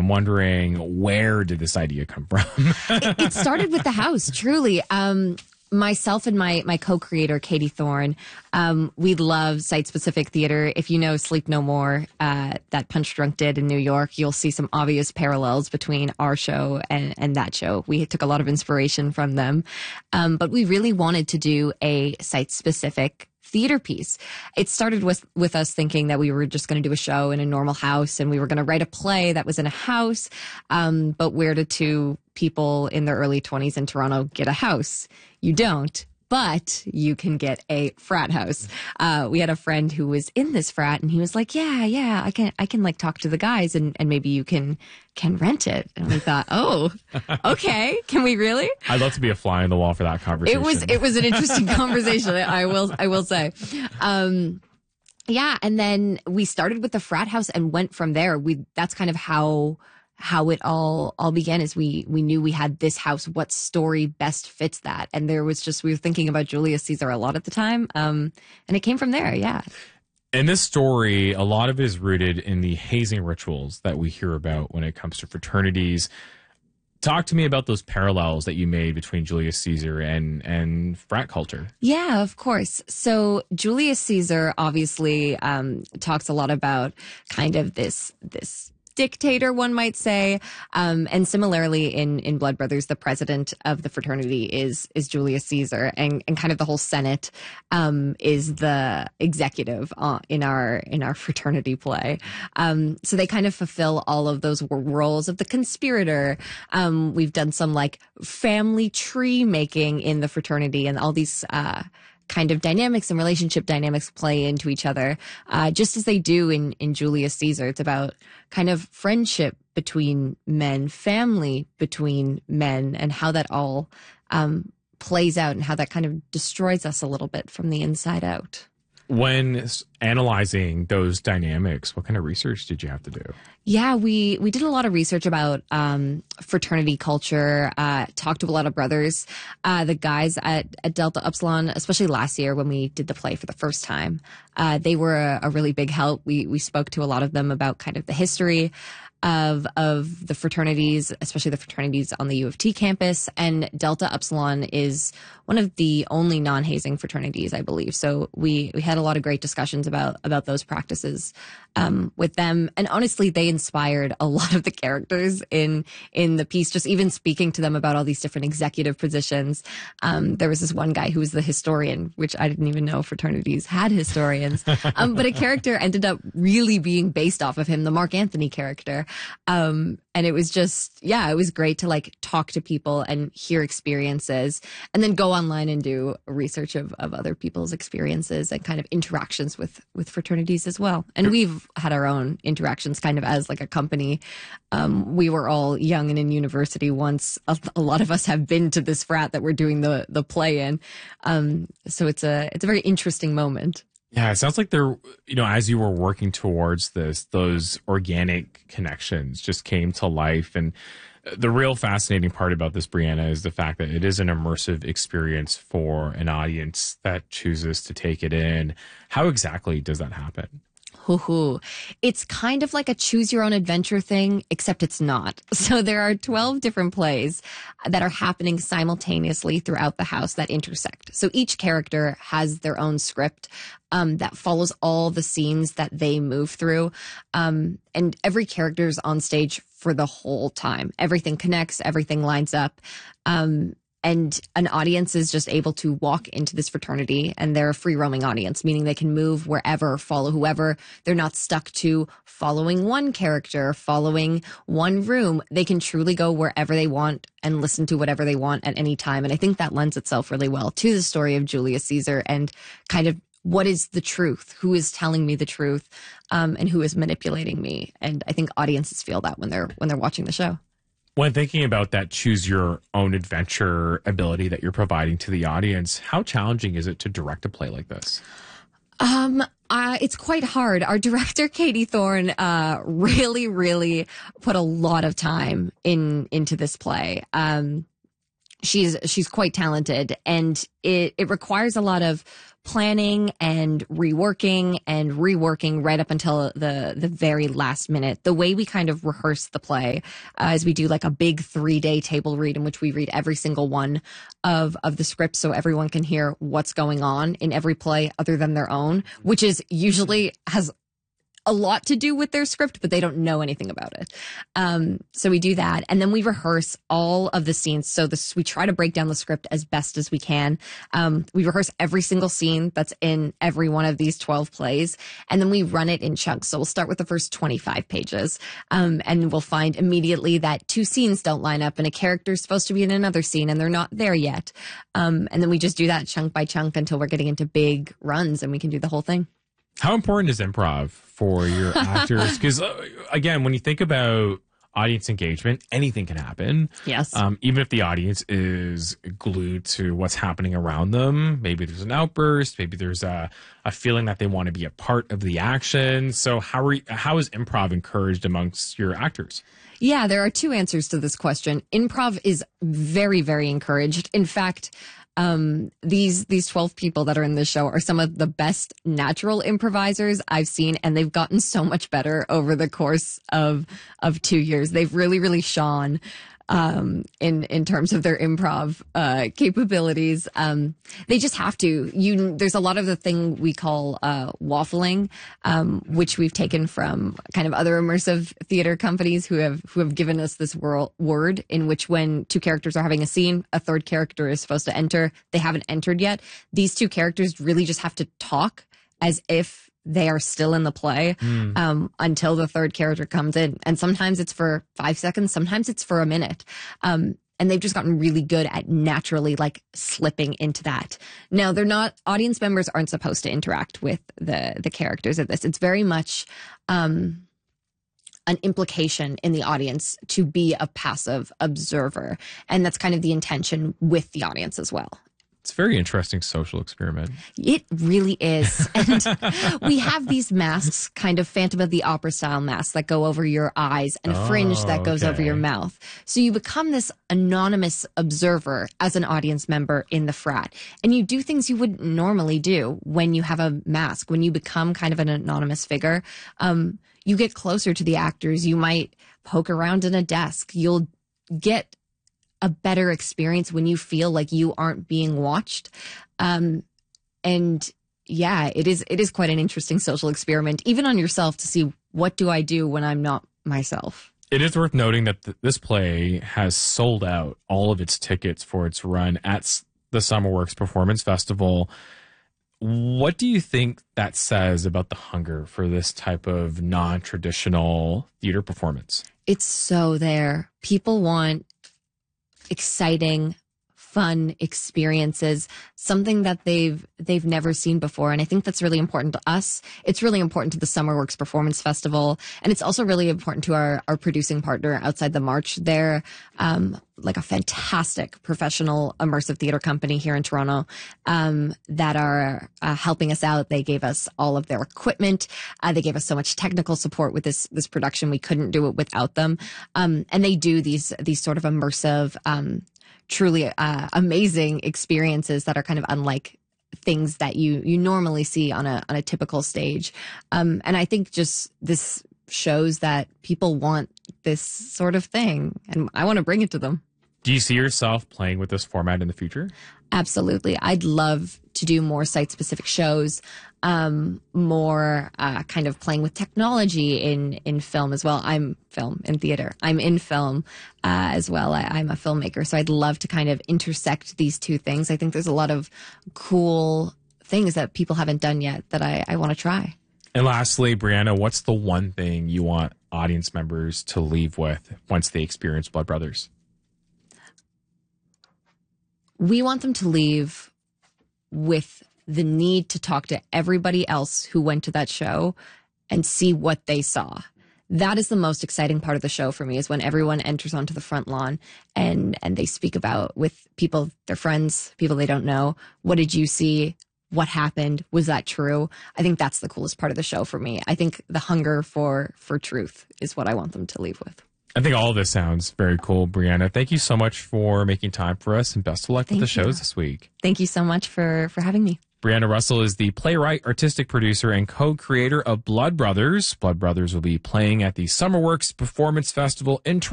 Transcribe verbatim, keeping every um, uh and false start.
I'm wondering, where did this idea come from? it, it started with the house, truly. Um, myself and my my co-creator, Katie Thorne, um, we love site-specific theater. If you know Sleep No More, uh, that Punch Drunk did in New York, you'll see some obvious parallels between our show and, and that show. We took a lot of inspiration from them. Um, but we really wanted to do a site-specific theater piece. It started with with us thinking that we were just going to do a show in a normal house, and we were going to write a play that was in a house. Um, but where did two people in their early twenties in Toronto get a house? You don't. But you can get a frat house. Uh, we had a friend who was in this frat, and he was like, "Yeah, yeah, I can, I can like talk to the guys, and, and maybe you can can rent it." And we thought, "Oh, okay, can we really?" I'd love to be a fly on the wall for that conversation. It was, it was an interesting conversation. I will, I will say. Um, yeah, and then we started with the frat house and went from there. We that's kind of how. how it all all began is we we knew we had this house. What story best fits that? And there was just, we were thinking about Julius Caesar a lot at the time. Um, and it came from there. Yeah. In this story, a lot of it is rooted in the hazing rituals that we hear about when it comes to fraternities. Talk to me about those parallels that you made between Julius Caesar and, and frat culture. Yeah, of course. So Julius Caesar obviously um, talks a lot about kind of this this dictator, one might say. Um, and similarly in, in Blood Brothers, the president of the fraternity is, is Julius Caesar, and, and kind of the whole Senate, um, is the executive uh, in our, in our fraternity play. Um, so they kind of fulfill all of those roles of the conspirator. Um, we've done some like family tree making in the fraternity, and all these, uh, kind of dynamics and relationship dynamics play into each other, uh, just as they do in, in Julius Caesar. It's about kind of friendship between men, family between men, and how that all um, plays out, and how that kind of destroys us a little bit from the inside out. When analyzing those dynamics, what kind of research did you have to do? Yeah, we, we did a lot of research about um, fraternity culture, uh, talked to a lot of brothers, uh, the guys at, at Delta Upsilon, especially last year when we did the play for the first time. Uh, they were a, a really big help. We, we spoke to a lot of them about kind of the history of of the fraternities, especially the fraternities on the U of T campus. And Delta Upsilon is one of the only non-hazing fraternities, I believe. So we we had a lot of great discussions about about those practices um, with them. And honestly, they inspired a lot of the characters in in the piece. Just even speaking to them about all these different executive positions. Um, there was this one guy who was the historian, which I didn't even know fraternities had historians. Um, but a character ended up really being based off of him, the Mark Anthony character. Um, and it was just, yeah, it was great to like talk to people and hear experiences, and then go online and do research of, of other people's experiences and kind of interactions with, with fraternities as well. And we've had our own interactions kind of as like a company. Um, we were all young and in university once. A, a lot of us have been to this frat that we're doing the, the play in. Um, so it's a, it's a very interesting moment. Yeah, it sounds like there, you know, as you were working towards this, those organic connections just came to life. And the real fascinating part about this, Brianna, is the fact that it is an immersive experience for an audience that chooses to take it in. How exactly does that happen? Hoo-hoo. It's kind of like a choose your own adventure thing, except it's not. So there are twelve different plays that are happening simultaneously throughout the house that intersect. So each character has their own script um, that follows all the scenes that they move through. Um, and every character is on stage for the whole time. Everything connects, everything lines up. Um, And an audience is just able to walk into this fraternity, and they're a free roaming audience, meaning they can move wherever, follow whoever. They're not stuck to following one character, following one room. They can truly go wherever they want and listen to whatever they want at any time. And I think that lends itself really well to the story of Julius Caesar and kind of what is the truth? Who is telling me the truth? Um, and who is manipulating me? And I think audiences feel that when they're, when they're watching the show. When thinking about that choose your own adventure ability that you're providing to the audience, how challenging is it to direct a play like this? Um, uh, it's quite hard. Our director, Katie Thorne, uh, really, really put a lot of time in, into this play. Um, she's she's quite talented, and it it requires a lot of planning and reworking and reworking right up until the the very last minute. The way we kind of rehearse the play uh, is we do like a big three day table read in which we read every single one of of the scripts so everyone can hear what's going on in every play other than their own, which is usually has a lot to do with their script, but they don't know anything about it. Um, so we do that. And then we rehearse all of the scenes. So this, we try to break down the script as best as we can. Um, we rehearse every single scene that's in every one of these twelve plays. And then we run it in chunks. So we'll start with the first twenty-five pages. Um, and we'll find immediately that two scenes don't line up and a character's supposed to be in another scene and they're not there yet. Um, and then we just do that chunk by chunk until we're getting into big runs and we can do the whole thing. How important is improv for your actors? Because, uh, again, when you think about audience engagement, anything can happen. Yes. Um, even if the audience is glued to what's happening around them, maybe there's an outburst, maybe there's a, a feeling that they want to be a part of the action. So how are, how is improv encouraged amongst your actors? Yeah, there are two answers to this question. Improv is very, very encouraged. In fact, Um, these, these twelve people that are in this show are some of the best natural improvisers I've seen, and they've gotten so much better over the course of, of two years. They've really, really shone, um, in, in terms of their improv, uh, capabilities. Um, they just have to. You, there's a lot of the thing we call, uh, waffling, um, which we've taken from kind of other immersive theater companies who have, who have given us this world, word in which when two characters are having a scene, a third character is supposed to enter. They haven't entered yet. These two characters really just have to talk as if they are still in the play mm. um, until the third character comes in. And sometimes it's for five seconds. Sometimes it's for a minute. Um, and they've just gotten really good at naturally like slipping into that. Now, they're not, audience members aren't supposed to interact with the, the characters of this. It's very much, um, an implication in the audience to be a passive observer. And that's kind of the intention with the audience as well. It's a very interesting social experiment. It really is. And we have these masks, kind of Phantom of the Opera style masks that go over your eyes and a Oh, fringe that goes okay. over your mouth. So you become this anonymous observer as an audience member in the frat. And you do things you wouldn't normally do when you have a mask, when you become kind of an anonymous figure. Um, you get closer to the actors. You might poke around in a desk. You'll get a better experience when you feel like you aren't being watched. Um, and yeah, it is, it is quite an interesting social experiment, even on yourself, to see what do I do when I'm not myself. It is worth noting that th- this play has sold out all of its tickets for its run at s- the SummerWorks Performance Festival. What do you think that says about the hunger for this type of non-traditional theater performance? It's so there. People want exciting, fun experiences, something that they've they've never seen before. And I think that's really important to us. It's really important to the SummerWorks Performance Festival. And it's also really important to our, our producing partner Outside the March. They're um, like a fantastic professional immersive theater company here in Toronto um, that are uh, helping us out. They gave us all of their equipment. Uh, they gave us so much technical support with this this production. We couldn't do it without them. Um, and they do these these sort of immersive um truly uh, amazing experiences that are kind of unlike things that you you normally see on a on a typical stage. Um, and I think just this shows that people want this sort of thing, and I want to bring it to them. Do you see yourself playing with this format in the future? Absolutely. I'd love to do more site-specific shows, um, more uh, kind of playing with technology in, in film as well. I'm film in theater. I'm in film uh, as well. I, I'm a filmmaker, so I'd love to kind of intersect these two things. I think there's a lot of cool things that people haven't done yet that I, I want to try. And lastly, Brianna, what's the one thing you want audience members to leave with once they experience Blood Brothers? We want them to leave with the need to talk to everybody else who went to that show and see what they saw. That is the most exciting part of the show for me, is when everyone enters onto the front lawn and, and they speak about with people, their friends, people they don't know. What did you see? What happened? Was that true? I think that's the coolest part of the show for me. I think the hunger for, for truth is what I want them to leave with. I think all of this sounds very cool, Brianna. Thank you so much for making time for us, and best of luck Thank with the you. shows this week. Thank you so much for, for having me. Brianna Russell is the playwright, artistic producer, and co-creator of Blood Brothers. Blood Brothers will be playing at the Summerworks Performance Festival in Toronto